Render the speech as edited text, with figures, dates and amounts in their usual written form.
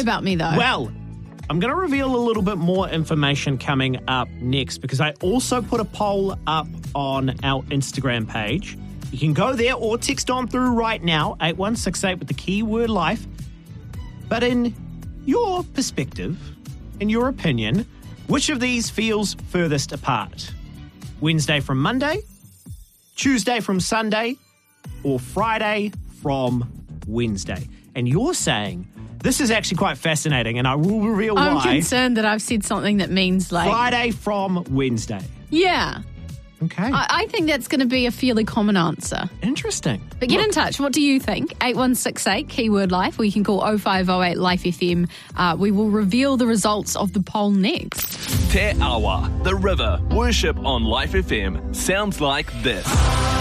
about me, though. Well, I'm going to reveal a little bit more information coming up next because I also put a poll up on our Instagram page. You can go there or text on through right now, 8168 with the keyword life. But in your perspective, in your opinion, which of these feels furthest apart? Wednesday from Monday, Tuesday from Sunday, or Friday from Wednesday? And you're saying this is actually quite fascinating, and I will reveal why. I'm concerned that I've said something that means like... Friday from Wednesday. Yeah. Okay. I think that's going to be a fairly common answer. Interesting. But get in touch. What do you think? 8168, keyword life, or you can call 0508 Life FM. We will reveal the results of the poll next. Te Awa, The River, worship on Life FM sounds like this.